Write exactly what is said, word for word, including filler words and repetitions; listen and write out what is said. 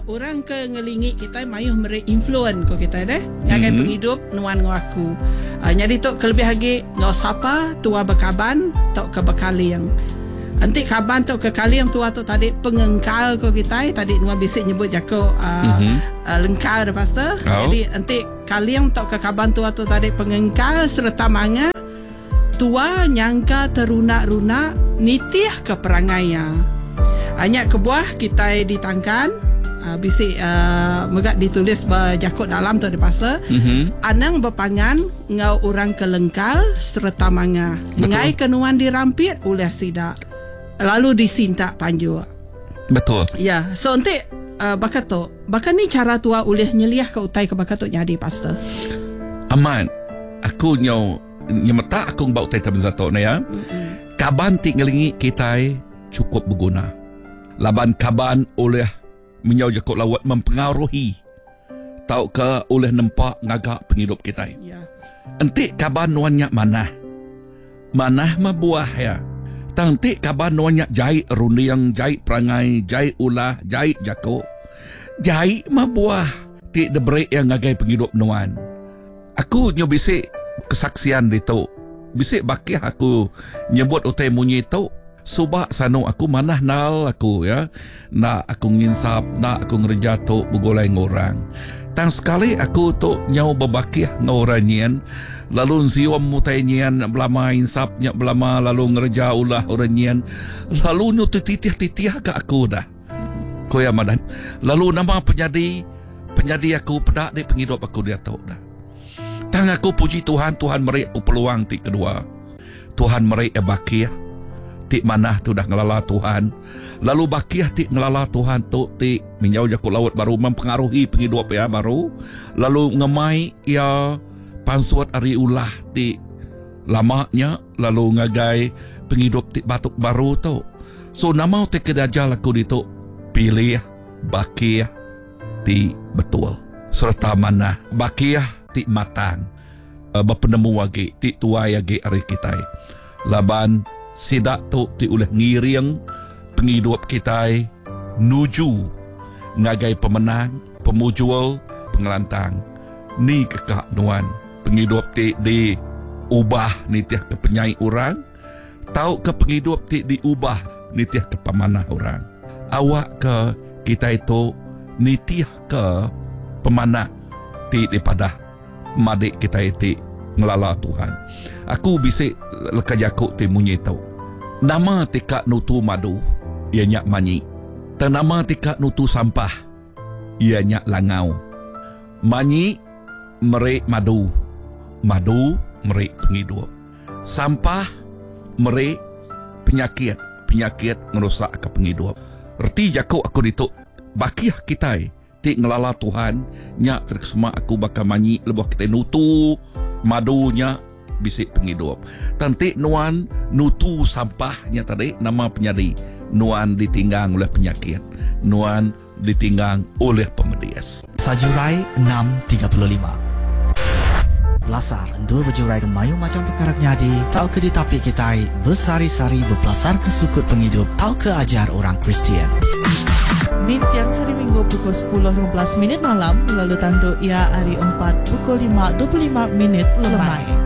orang ke ngelingi kita mayuh mere influence ko kita deh yang mm-hmm. penghidup nuan ngaku uh, jadi tok kelebih lagi ngau sapa tua bekaban tok ke bekaliang anti kaban tok ke kaliang tua tok tadi pengengkal ko kita tadi nuan bisik nyebut jako uh, mm-hmm. uh, lengkal dah pastor oh. Jadi anti kaliang tok ke kaban tua tok tadi pengengkal serta manga tua nyangka terunak-runak nitih ke perangainya hanya kebuah kita ditangkan Uh, bisik uh, megak ditulis berjakut dalam tu ada pasal mm-hmm. anang berpangan ngau orang kelengkal serta manga ngai kenuan dirampit oleh sidak lalu disinta panju betul ya so nanti uh, bakat tu bakat ni cara tua oleh nyeliah ke utai ke bakat tu nyadi pasal aman aku nyau nyemeta aku bau utai taben zato na ya mm-hmm. kaban ti ngelingi kita cukup berguna laban kaban oleh menyau jakut lawat mempengaruhi tau ke oleh nampak ngagak penghidup kita ya. Entik kaban nuannya manah manah mabuah ya tantik kaban nuannya jahit rundiang jahit perangai jahit ulah jahit jakut jahit mabuah tik debreak yang ngagai penghidup nuan aku nyo bisik kesaksian itu bisik bakih aku nyebut utai munyi itu subak sano aku manah nal aku ya nak aku nginsap nak aku ngerja tu begolai ngorang tang sekali aku tu nyau berbakih ngoranyian lalu siwam mutainyian belama insapnya belama lalu ngerja ulah oranyian lalu nyu titih-titih ke aku dah koya madan lalu nama penyadi penyadi aku pedak di penghidup aku dia tahu dah tang aku puji Tuhan Tuhan meri aku peluang ti kedua Tuhan meri bakih tik manah tu dah ngelala Tuhan lalu bakiah tik ngelala Tuhan tu tik menyau jakut laut baru mempengaruhi penghidup ya baru lalu ngemai ya pansuat ari ulah tik lamanya lalu ngagai penghidup tik batuk baru tu so nama tik kedajal aku dituk pilih bakiah tik betul serta manah bakiah tik matang uh, berpenemu lagi tik tuai lagi ari kita laban sidak tu ti oleh ngiring penghidup kita nuju ngagai pemenang pemujual pengelantang ni kekak nuan penghidup ti di ubah nitiah ke penyai orang tau ke penghidup ti diubah nitiah ke pemanah orang awak ke kita itu nitiah ke pemanah ti daripada madik kita itu ngelala Tuhan. Aku bisik lekajakuk ti munyi tau. Nama tikak nutu madu, ia nyak manyi. Dan nama tikak nutu sampah, ia nyak langau. Manyi merik madu, madu merik penghidup. Sampah merik penyakit, penyakit ngerusak ke penghidup. Erti jakuk aku dituk bakiah kita ti ngelala Tuhan nyak terkesema aku bakal manyi lebuh kita nutu madunya bisik penghidup. Tantik nuan nutu sampahnya tadi nama penyadi. Nuan ditinggang oleh penyakit. Nuan ditinggang oleh pemedias. Sajurai enam tiga puluh lima. Lasar endur berjurai ke mayu macam perkara nyadi. Tau ke ditapi kita bersari-sari berpelasar ke sukut penghidup. Tau ke ajar orang Kristian. Di tiang hari Minggu pukul sepuluh lima belas minit malam, lalu tanduk ia hari empat pukul lima dua puluh lima minit lemai.